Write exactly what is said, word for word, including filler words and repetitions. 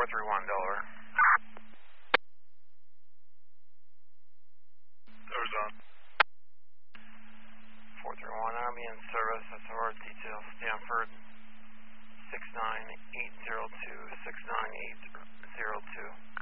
four three one, Delaware. Doors on. four three one, Army in service, S O R detail, Stanford, six nine eight zero two, six nine eight zero two.